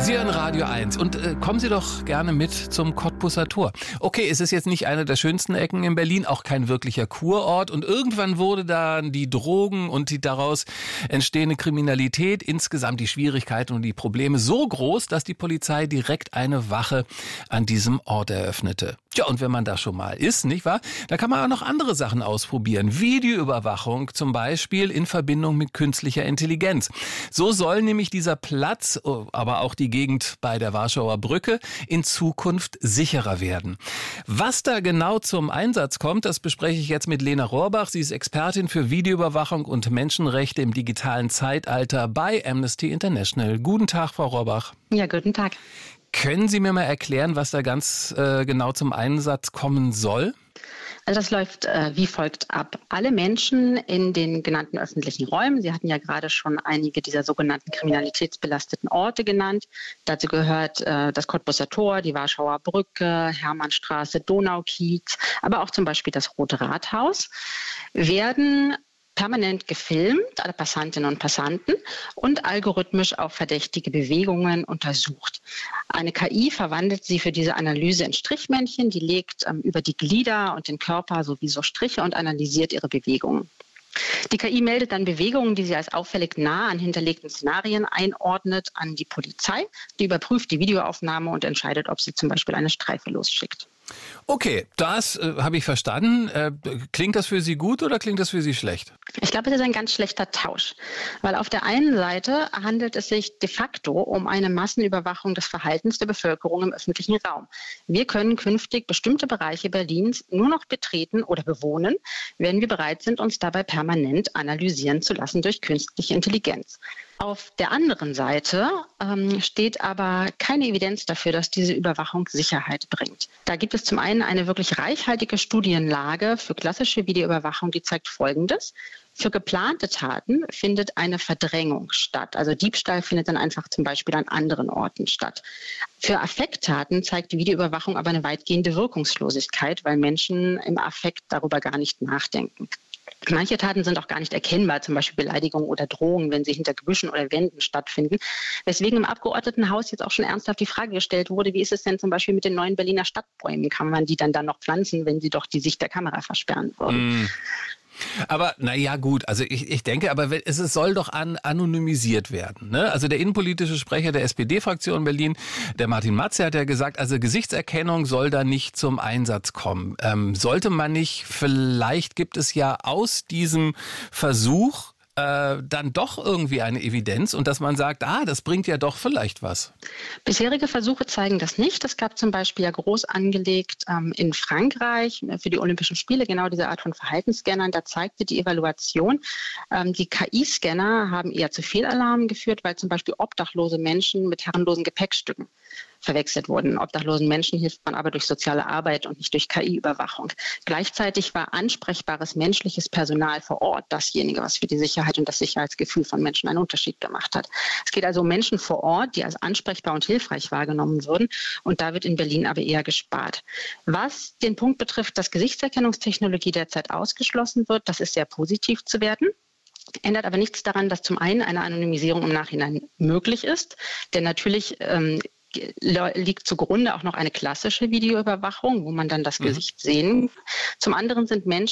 Sie hören Radio 1 und kommen Sie doch gerne mit zum Kottbusser Tor. Okay, es ist jetzt nicht eine der schönsten Ecken in Berlin, auch kein wirklicher Kurort. Und irgendwann wurde dann die Drogen und die daraus entstehende Kriminalität, insgesamt die Schwierigkeiten und die Probleme so groß, dass die Polizei direkt eine Wache an diesem Ort eröffnete. Tja, und wenn man da schon mal ist, nicht wahr, da kann man auch noch andere Sachen ausprobieren. Videoüberwachung zum Beispiel in Verbindung mit künstlicher Intelligenz. So soll nämlich dieser Platz, aber auch die Gegend bei der Warschauer Brücke in Zukunft sicherer werden. Was da genau zum Einsatz kommt, das bespreche ich jetzt mit Lena Rohrbach. Sie ist Expertin für Videoüberwachung und Menschenrechte im digitalen Zeitalter bei Amnesty International. Guten Tag, Frau Rohrbach. Ja, guten Tag. Können Sie mir mal erklären, was da ganz genau zum Einsatz kommen soll? Also das läuft wie folgt ab. Alle Menschen in den genannten öffentlichen Räumen, Sie hatten ja gerade schon einige dieser sogenannten kriminalitätsbelasteten Orte genannt. Dazu gehört das Kottbusser Tor, die Warschauer Brücke, Hermannstraße, Donaukiez, aber auch zum Beispiel das Rote Rathaus, werden permanent gefilmt, alle Passantinnen und Passanten, und algorithmisch auf verdächtige Bewegungen untersucht. Eine KI verwandelt sie für diese Analyse in Strichmännchen, die legt über die Glieder und den Körper sowieso Striche und analysiert ihre Bewegungen. Die KI meldet dann Bewegungen, die sie als auffällig nah an hinterlegten Szenarien einordnet, an die Polizei. Die überprüft die Videoaufnahme und entscheidet, ob sie zum Beispiel eine Streife losschickt. Okay, das habe ich verstanden. Klingt das für Sie gut oder klingt das für Sie schlecht? Ich glaube, es ist ein ganz schlechter Tausch, weil auf der einen Seite handelt es sich de facto um eine Massenüberwachung des Verhaltens der Bevölkerung im öffentlichen Raum. Wir können künftig bestimmte Bereiche Berlins nur noch betreten oder bewohnen, wenn wir bereit sind, uns dabei permanent analysieren zu lassen durch künstliche Intelligenz. Auf der anderen Seite steht aber keine Evidenz dafür, dass diese Überwachung Sicherheit bringt. Da gibt es zum einen eine wirklich reichhaltige Studienlage für klassische Videoüberwachung, die zeigt Folgendes. Für geplante Taten findet eine Verdrängung statt. Also Diebstahl findet dann einfach zum Beispiel an anderen Orten statt. Für Affekttaten zeigt die Videoüberwachung aber eine weitgehende Wirkungslosigkeit, weil Menschen im Affekt darüber gar nicht nachdenken. Manche Taten sind auch gar nicht erkennbar, zum Beispiel Beleidigungen oder Drohungen, wenn sie hinter Gebüschen oder Wänden stattfinden. Weswegen im Abgeordnetenhaus jetzt auch schon ernsthaft die Frage gestellt wurde, wie ist es denn zum Beispiel mit den neuen Berliner Stadtbäumen? Kann man die dann noch pflanzen, wenn sie doch die Sicht der Kamera versperren würden? Aber naja gut, also ich denke, aber es soll doch anonymisiert werden. Ne? Also der innenpolitische Sprecher der SPD-Fraktion Berlin, der Martin Matze, hat ja gesagt, also Gesichtserkennung soll da nicht zum Einsatz kommen. Sollte man nicht, vielleicht gibt es ja aus diesem Versuch dann doch irgendwie eine Evidenz und dass man sagt, das bringt ja doch vielleicht was. Bisherige Versuche zeigen das nicht. Es gab zum Beispiel ja groß angelegt in Frankreich für die Olympischen Spiele genau diese Art von Verhaltensscannern. Da zeigte die Evaluation, die KI-Scanner haben eher zu Fehlalarmen geführt, weil zum Beispiel obdachlose Menschen mit herrenlosen Gepäckstücken verwechselt wurden. Obdachlosen Menschen hilft man aber durch soziale Arbeit und nicht durch KI-Überwachung. Gleichzeitig war ansprechbares menschliches Personal vor Ort dasjenige, was für die Sicherheit und das Sicherheitsgefühl von Menschen einen Unterschied gemacht hat. Es geht also um Menschen vor Ort, die als ansprechbar und hilfreich wahrgenommen würden. Und da wird in Berlin aber eher gespart. Was den Punkt betrifft, dass Gesichtserkennungstechnologie derzeit ausgeschlossen wird, das ist sehr positiv zu werten. Ändert aber nichts daran, dass zum einen eine Anonymisierung im Nachhinein möglich ist. Denn natürlich liegt zugrunde auch noch eine klassische Videoüberwachung, wo man dann das Gesicht sehen. Zum anderen sind Menschen